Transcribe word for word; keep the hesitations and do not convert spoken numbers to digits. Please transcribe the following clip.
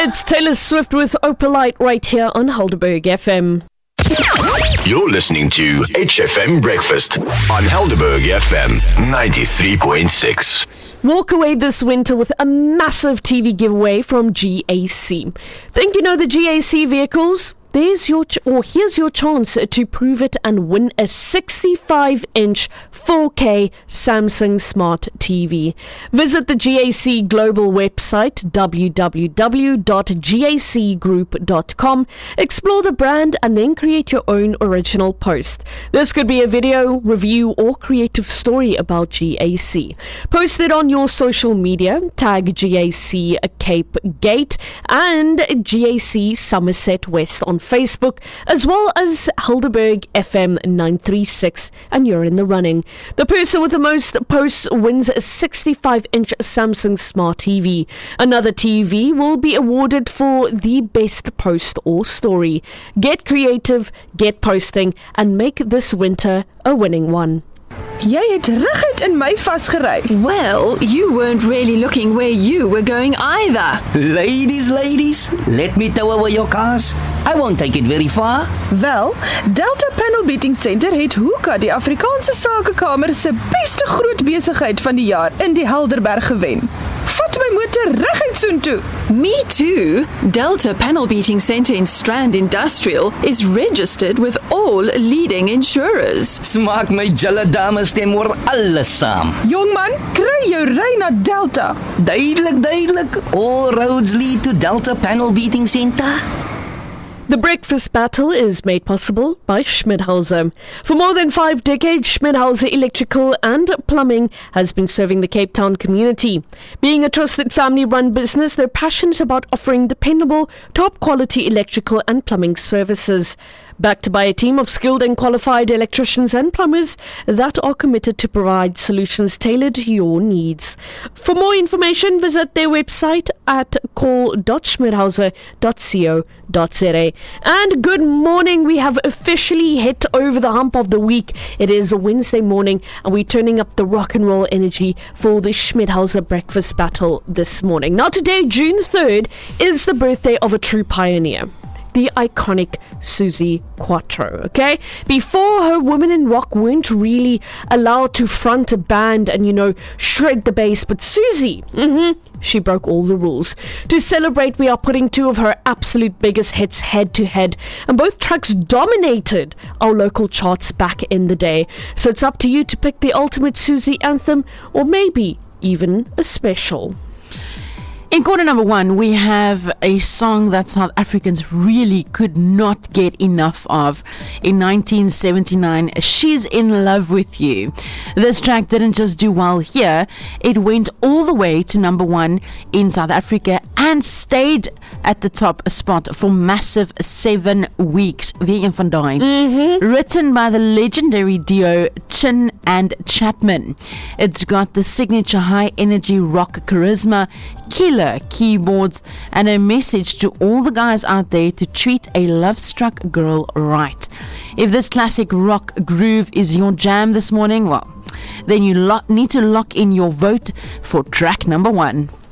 It's Taylor Swift with Opalite right here on Helderberg F M. You're listening to H F M Breakfast on Helderberg F M ninety-three point six. Walk away this winter with a massive T V giveaway from G A C. Think you know the G A C vehicles? There's your ch- or here's your chance to prove it and win a sixty-five inch four K Samsung Smart T V. Visit the G A C Global website w w w dot g a c group dot com. Explore the brand and then create your own original post. This could be a video, review, or creative story about G A C. Post it on your social media. Tag G A C Cape Gate and G A C Somerset West on Facebook, as well as Helderberg F M nine three six, and you're in the running. The person with the most posts wins a sixty-five inch Samsung Smart T V. Another T V will be awarded for the best post or story. Get creative, get posting, and make this winter a winning one. Jy het reguit in my vasgery. Well, you weren't really looking where you were going either. Ladies, ladies, let me tow away your cars. I won't take it very far. Wel, Delta Panel Beating Center het Hoeka die Afrikaanse Sakekamer se beste groot besigheid van die jaar in die Helderberg gewen. Vat my motor reguit soontoe. Me too. Delta Panel Beating Center in Strand Industrial is registered with all leading insurers. Smaak my julle dames stem oor alles saam. Jongman, kry jou ry na Delta. Duidelik, duidelik. All roads lead to Delta Panel Beating Center. The Breakfast Battle is made possible by Schmidhauser. For more than five decades, Schmidhauser Electrical and Plumbing has been serving the Cape Town community. Being a trusted family-run business, they're passionate about offering dependable, top-quality electrical and plumbing services. Backed by a team of skilled and qualified electricians and plumbers that are committed to provide solutions tailored to your needs. For more information, visit their website at call dot schmidhauser dot co dot za. And good morning, we have officially hit over the hump of the week. It is a Wednesday morning and we're turning up the rock and roll energy for the Schmidhauser Breakfast Battle this morning. Now today, June third, is the birthday of a true pioneer, the iconic Suzi Quatro, okay? Before her, women in rock weren't really allowed to front a band and, you know, shred the bass, but Suzi, mm-hmm, she broke all the rules. To celebrate, we are putting two of her absolute biggest hits head to head, and both tracks dominated our local charts back in the day. So it's up to you to pick the ultimate Suzi anthem, or maybe even a special. In quarter number one, we have a song that South Africans really could not get enough of. In nineteen seventy-nine, She's in Love with You. This track didn't just do well here, it went all the way to number one in South Africa and stayed at the top spot for massive seven weeks. Wie van daai? Mm-hmm. Written by the legendary duo Chin and Chapman. It's got the signature high energy rock charisma, killer keyboards, and a message to all the guys out there to treat a love-struck girl right. If this classic rock groove is your jam this morning, well, then you lo- need to lock in your vote for track number one.